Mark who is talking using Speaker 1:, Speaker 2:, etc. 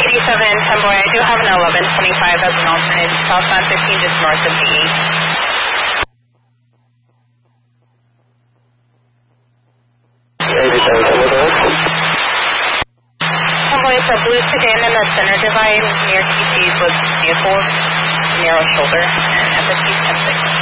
Speaker 1: Boy, I do have an 1125 as an alternate. Southbound 15 just north of the
Speaker 2: 87,
Speaker 1: Boy, it's a blue sedan in the center divide near TC's with vehicles, narrow shoulder, and FSC 10-6.